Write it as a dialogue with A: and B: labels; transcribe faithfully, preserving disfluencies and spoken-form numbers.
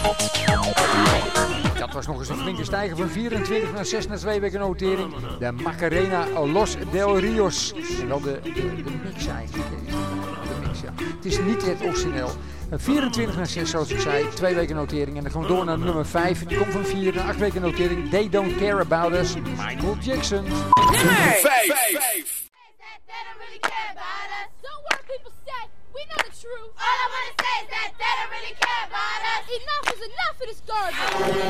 A: Dat was nog eens een flinke stijger van vierentwintig naar zes na twee weken notering. De Macarena Los del Rios. En wel de, de, de mix eigenlijk. De mix, ja. Het is niet het origineel. vierentwintig naar zes, zoals ik zei. Twee weken notering. En dan gaan we door naar nummer vijf. Die komt van vier naar acht weken notering. They Don't Care About Us. Michael Jackson.
B: Nummer vijf.
C: We know the truth. All I wanna say is that they don't really care about us. Enough is enough of this garbage.